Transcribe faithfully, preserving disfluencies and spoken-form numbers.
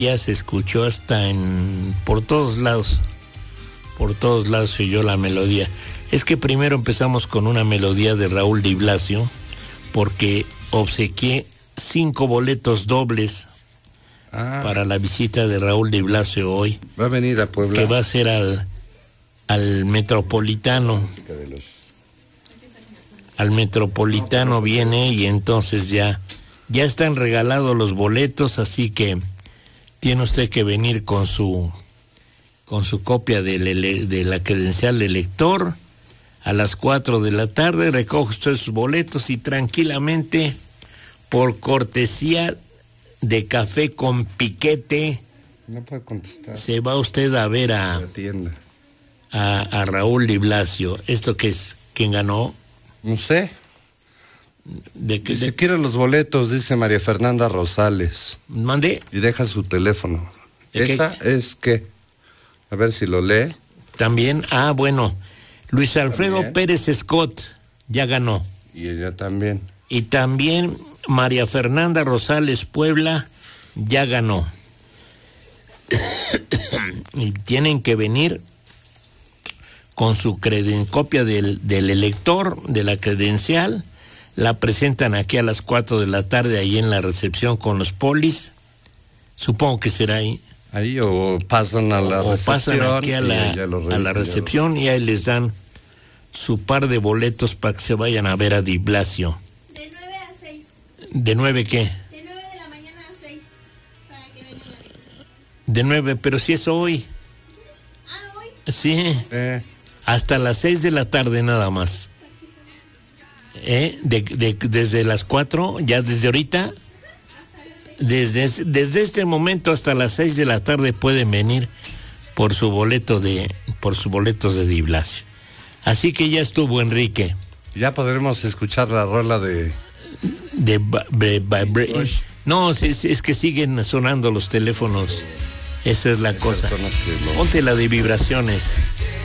Ya se escuchó hasta en por todos lados, por todos lados se oyó la melodía. Es que primero empezamos con una melodía de Raúl Di Blasio, porque obsequié cinco boletos dobles ah. para la visita de Raúl Di Blasio hoy. Va a venir a Puebla. Que va a ser al, al Metropolitano. Al Metropolitano viene y entonces ya, ya están regalados los boletos, así que tiene usted que venir con su con su copia de, le, de la credencial de lector a las cuatro de la tarde, recoge usted sus boletos y tranquilamente, por cortesía de Café con Piquete, no puede contestar, se va usted a ver a, la tienda. a, a Raúl Di Blasio. ¿Esto qué es? ¿Quién ganó? No sé. De que si de... quiere los boletos, dice María Fernanda Rosales. Mande. Y deja su teléfono. ¿Esa qué? Es que, a ver si lo lee. También, ah, bueno, Luis Alfredo ¿También? Pérez Scott ya ganó. Y ella también. Y también María Fernanda Rosales Puebla ya ganó. Y tienen que venir con su creden- copia del, del elector, de la credencial. La presentan aquí a las cuatro de la tarde, ahí en la recepción con los polis. Supongo que será ahí. Ahí o pasan a la o, recepción. O pasan aquí a la, re- a la recepción y ahí les dan su par de boletos para que se vayan a ver a Di Blasio. De nueve a seis. ¿De nueve qué? De nueve de la mañana a seis. Para que vengan. De nueve, pero si es hoy. Ah, hoy. Sí. Eh. Hasta las seis de la tarde nada más. ¿Eh? De, de, desde las cuatro, ya desde ahorita, desde, desde este momento hasta las seis de la tarde pueden venir por su boleto de, por sus boletos de Di Blasio. Así que ya estuvo, Enrique. Ya podremos escuchar la rola de... de, de, de, de no, es, es que siguen sonando los teléfonos. Esa es la cosa. Ponte la de vibraciones.